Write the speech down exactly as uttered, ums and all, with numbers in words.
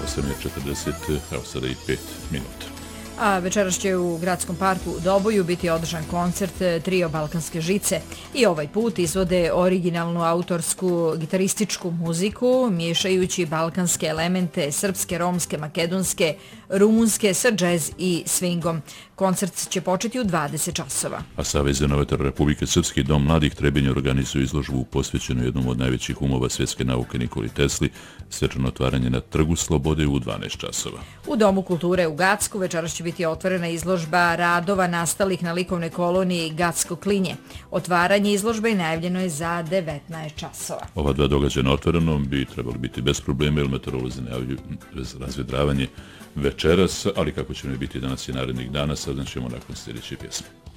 osam je četrdeset, evo sada i pet minuta. A večeras će u Gradskom parku u Doboju biti održan koncert trio Balkanske žice i ovaj put izvode originalnu autorsku gitarističku muziku, miješajući balkanske elemente srpske, romske, makedonske, rumunske sa džez i swingom. Koncert će početi u dvadeset časova. A Savez za inovator Republike Srpski dom mladih Trebinje organizuje izložbu posvećenu jednom od najvećih umova svjetske nauke Nikoli Tesli, svečano otvaranje na Trgu Slobode u dvanaest časova. U Domu kulture u Gacku večeras će biti otvorena izložba radova nastalih na likovnoj koloniji Gacko klinje. Otvaranje izložbe je najavljeno je za devetnaest časova. Ova dva događaja na otvorenom bi trebali biti bez problema, jer meteorolozi najavljuju razvedravanje večeras, ali kako će ne biti danas i narednih dana, saznaćemo nakon sljedeće pjesme.